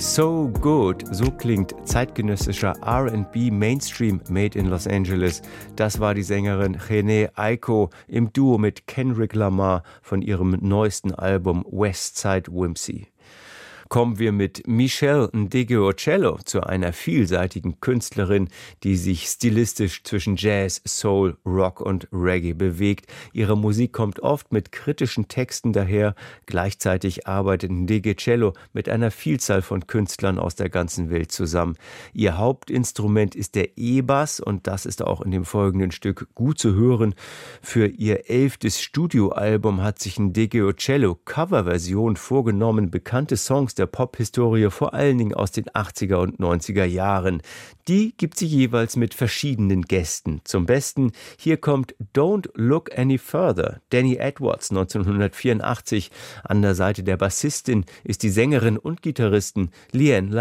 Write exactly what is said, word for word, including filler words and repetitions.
So Good, so klingt zeitgenössischer R and B Mainstream made in Los Angeles. Das war die Sängerin Jhené Aiko im Duo mit Kendrick Lamar von ihrem neuesten Album Westside Whimsy. Kommen wir mit Michelle Ndegeocello zu einer vielseitigen Künstlerin, die sich stilistisch zwischen Jazz, Soul, Rock und Reggae bewegt. Ihre Musik kommt oft mit kritischen Texten daher. Gleichzeitig arbeitet Ndegeocello mit einer Vielzahl von Künstlern aus der ganzen Welt zusammen. Ihr Hauptinstrument ist der E-Bass und das ist auch in dem folgenden Stück gut zu hören. Für ihr elftes Studioalbum hat sich Ndegeocello Coverversion vorgenommen, bekannte Songs der Pop-Historie, vor allen Dingen aus den achtziger und neunziger Jahren. Die gibt sie jeweils mit verschiedenen Gästen. Zum Besten, hier kommt Don't Look Any Further, Danny Edwards neunzehnhundertvierundachtzig. An der Seite der Bassistin ist die Sängerin und Gitarristin Leanne